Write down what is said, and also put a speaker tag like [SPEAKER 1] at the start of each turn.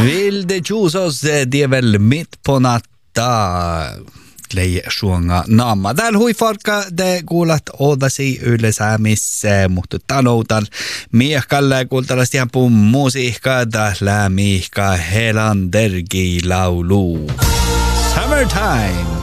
[SPEAKER 1] Vilde Juusos dievel mitt på natta. Lei suonga naama. Täällä huifarka te kuulat odasi ylesäämis, mutta tanoutan miehkalle kuultalasti ihan puun musiikkaa täällä miehka Helandergi laulu. Summertime.